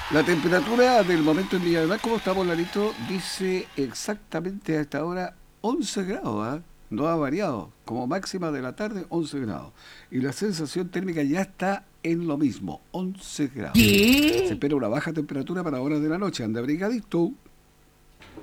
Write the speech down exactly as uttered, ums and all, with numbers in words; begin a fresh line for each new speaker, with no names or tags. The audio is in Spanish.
La temperatura del momento en Viña del Mar, ¿cómo estamos, Larito? Dice exactamente a esta hora once grados, ¿ah? No ha variado. Como máxima de la tarde, once grados. Y la sensación térmica ya está en lo mismo, once grados. Se
¿Qué?
espera una baja temperatura para horas de la noche. Anda abrigadito.